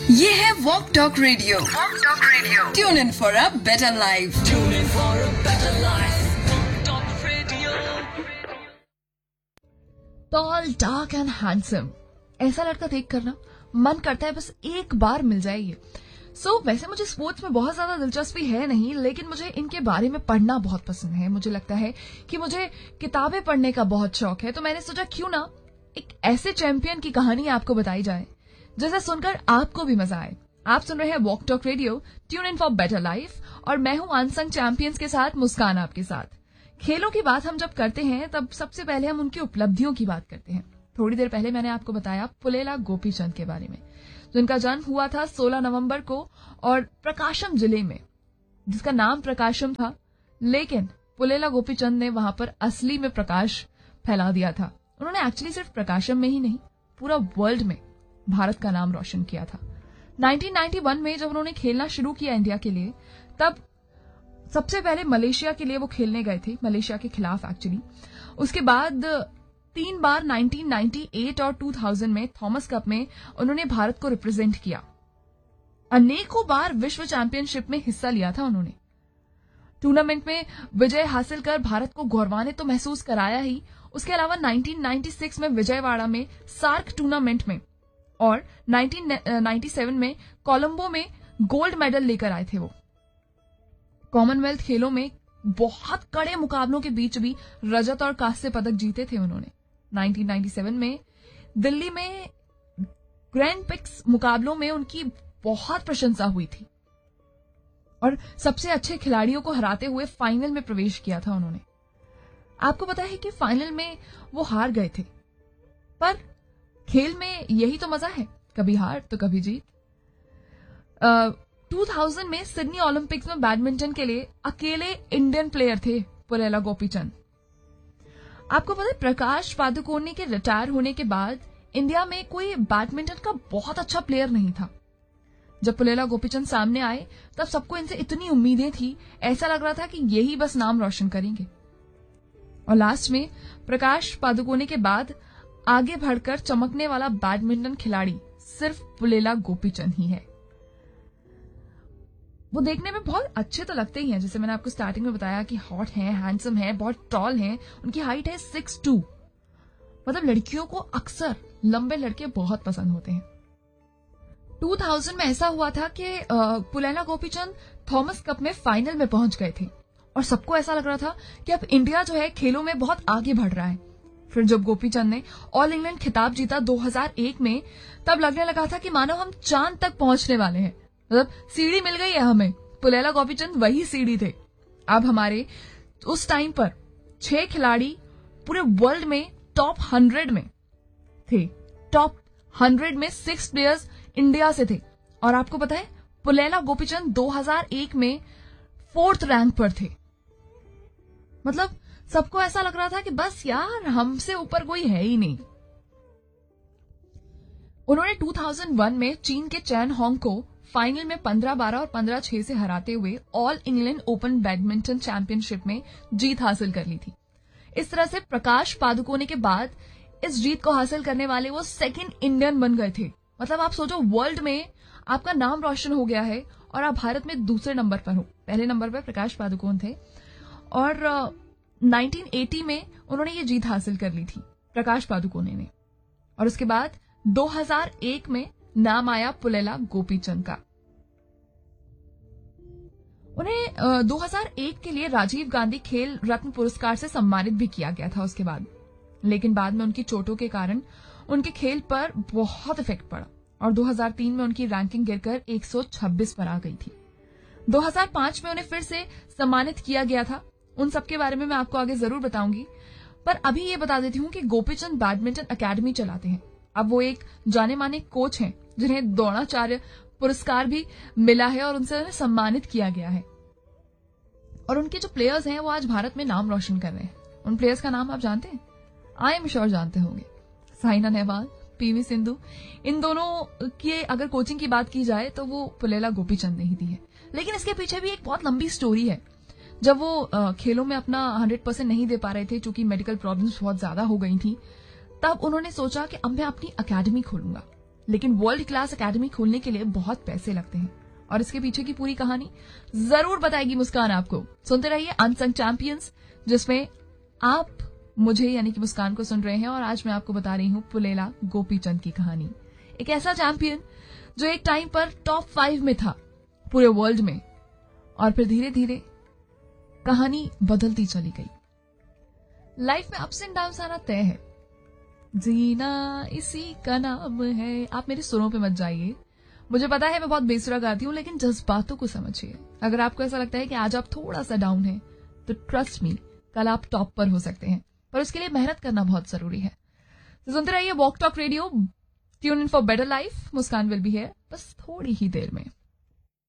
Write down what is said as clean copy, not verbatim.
ये है walk talk radio. Tune in for a better life. Toll, dark and handsome, ऐसा लड़का देख कर ना मन करता है बस एक बार मिल जाए ये। वैसे मुझे स्पोर्ट्स में बहुत ज्यादा दिलचस्पी है नहीं, लेकिन मुझे इनके बारे में पढ़ना बहुत पसंद है। मुझे लगता है कि मुझे किताबें पढ़ने का बहुत शौक है, तो मैंने सोचा क्यों ना एक ऐसे चैंपियन की कहानी आपको बताई जाए जिसे सुनकर आपको भी मजा आए। आप सुन रहे हैं walk talk radio, tune in for better life, और मैं हूं अनसंग चैंपियंस के साथ मुस्कान आपके साथ। खेलों की बात हम जब करते हैं तब सबसे पहले हम उनकी उपलब्धियों की बात करते हैं। थोड़ी देर पहले मैंने आपको बताया पुलेला गोपीचंद के बारे में, जिनका जन्म हुआ था 16 नवंबर को और प्रकाशम जिले में, जिसका नाम प्रकाशम था, लेकिन पुलेला गोपीचंद ने वहां पर असली में प्रकाश फैला दिया था। उन्होंने एक्चुअली सिर्फ प्रकाशम में ही नहीं, पूरा वर्ल्ड में भारत का नाम रोशन किया था। 1991 में जब उन्होंने खेलना शुरू किया इंडिया के लिए, तब सबसे पहले मलेशिया के लिए वो खेलने गए थे, मलेशिया के खिलाफ एक्चुअली। उसके बाद 3 बार 1998 और 2000 में थॉमस कप में उन्होंने भारत को रिप्रेजेंट किया। अनेकों बार विश्व चैंपियनशिप में हिस्सा लिया था उन्होंने। टूर्नामेंट में विजय हासिल कर भारत को गौरवान्वित तो महसूस कराया ही, उसके अलावा 1996 में विजयवाड़ा में सार्क टूर्नामेंट में और 1997 में कोलंबो में गोल्ड मेडल लेकर आए थे वो। कॉमनवेल्थ खेलों में बहुत कड़े मुकाबलों के बीच भी रजत और कांस्य पदक जीते थे उन्होंने। 1997 में दिल्ली में ग्रैंड पिक्स मुकाबलों में उनकी बहुत प्रशंसा हुई थी और सबसे अच्छे खिलाड़ियों को हराते हुए फाइनल में प्रवेश किया था उन्होंने। आपको पता है कि फाइनल में वो हार गए थे, पर खेल में यही तो मजा है, कभी हार तो कभी जीत। 2000 में सिडनी ओलंपिक्स में बैडमिंटन के लिए अकेले इंडियन प्लेयर थे पुलेला गोपीचंद। आपको पता है प्रकाश पादुकोणे के रिटायर होने के बाद इंडिया में कोई बैडमिंटन का बहुत अच्छा प्लेयर नहीं था। जब पुलेला गोपीचंद सामने आए तब सबको इनसे इतनी उम्मीदें थी, ऐसा लग रहा था कि यही बस नाम रोशन करेंगे। और लास्ट में प्रकाश पादुकोणे के बाद आगे बढ़कर चमकने वाला बैडमिंटन खिलाड़ी सिर्फ पुलेला गोपीचंद ही है। वो देखने में बहुत अच्छे तो लगते ही हैं, जैसे मैंने आपको स्टार्टिंग में बताया कि हॉट हैं, हैंडसम हैं, बहुत टॉल हैं। उनकी हाइट है 6'2", मतलब लड़कियों को अक्सर लंबे लड़के बहुत पसंद होते हैं। 2000 में ऐसा हुआ था कि पुलेला गोपीचंद थॉमस कप में फाइनल में पहुंच गए थे और सबको ऐसा लग रहा था कि अब इंडिया जो है खेलों में बहुत आगे बढ़ रहा है। फिर जब गोपीचंद ने ऑल इंग्लैंड खिताब जीता 2001 में, तब लगने लगा था कि मानो हम चांद तक पहुंचने वाले हैं, मतलब सीढ़ी मिल गई है हमें। पुलेला गोपीचंद वही सीढ़ी थे। अब हमारे उस टाइम पर 6 खिलाड़ी पूरे वर्ल्ड में टॉप 100 में थे। टॉप 100 में 6 प्लेयर्स इंडिया से थे। और आपको पता है पुलेला गोपीचंद 2001 में 4th रैंक पर थे। मतलब सबको ऐसा लग रहा था कि बस यार हमसे ऊपर कोई है ही नहीं। उन्होंने 2001 में चीन के चैन होंग को फाइनल में 15-12 और 15-6 से हराते हुए all England open badminton championship में जीत हासिल कर ली थी। इस तरह से प्रकाश पादुकोणे के बाद इस जीत को हासिल करने वाले वो 2nd इंडियन बन गए थे। मतलब आप सोचो, वर्ल्ड में आपका नाम रोशन हो गया है और आप भारत में दूसरे नंबर पर हो। पहले नंबर पर प्रकाश पादुकोण थे और 1980 में उन्होंने ये जीत हासिल कर ली थी प्रकाश पादुकोणे ने। और उसके बाद 2001 में नाम आया पुलेला गोपीचंद का। उन्हें 2001 के लिए राजीव गांधी खेल रत्न पुरस्कार से सम्मानित भी किया गया था उसके बाद, लेकिन बाद में उनकी चोटों के कारण उनके खेल पर बहुत इफेक्ट पड़ा और 2003 में उनकी रैंकिंग गिरकर 126 पर आ गई थी। 2005 में उन्हें फिर से सम्मानित किया गया था। उन सबके बारे में मैं आपको आगे जरूर बताऊंगी, पर अभी ये बता देती हूँ कि गोपीचंद बैडमिंटन अकेडमी चलाते हैं। अब वो एक जाने माने कोच हैं जिन्हें द्रोणाचार्य पुरस्कार भी मिला है और उनसे उन्हें सम्मानित किया गया है। और उनके जो प्लेयर्स हैं वो आज भारत में नाम रोशन कर रहे हैं। उन प्लेयर्स का नाम आप जानते हैं? आई एम श्योर जानते होंगे। साइना नेहवाल, पीवी सिंधु, इन दोनों की अगर कोचिंग की बात की जाए तो वो पुलेला गोपीचंद ने ही दी है। लेकिन इसके पीछे भी एक बहुत लंबी स्टोरी है। जब वो खेलों में अपना 100% नहीं दे पा रहे थे, चूंकि मेडिकल प्रॉब्लम्स बहुत ज्यादा हो गई थी, तब उन्होंने सोचा कि अब मैं अपनी अकेडमी खोलूंगा। लेकिन वर्ल्ड क्लास एकेडमी खोलने के लिए बहुत पैसे लगते हैं। और इसके पीछे की पूरी कहानी जरूर बताएगी मुस्कान आपको। सुनते रहिए अनसंग चैंपियंस, जिसमें आप मुझे यानी कि मुस्कान को सुन रहे हैं। और आज मैं आपको बता रही हूँ पुलेला गोपीचंद की कहानी। एक ऐसा चैंपियन जो एक टाइम पर टॉप 5 में था पूरे वर्ल्ड में, और फिर धीरे धीरे कहानी बदलती चली गई। लाइफ में अप्स एंड डाउन्स आना तय है, जीना इसी का नाम है। आप मेरे सुरों पे मत जाइए, मुझे पता है मैं बहुत बेसुरा गाती हूँ, लेकिन जज्बातों को समझिए। अगर आपको ऐसा लगता है कि आज आप थोड़ा सा डाउन है, तो ट्रस्ट मी, कल आप टॉप पर हो सकते हैं, पर उसके लिए मेहनत करना बहुत जरूरी है। तो सुनते रहिए walk talk radio, tune in for better life. Muskan will be here बस थोड़ी ही देर में।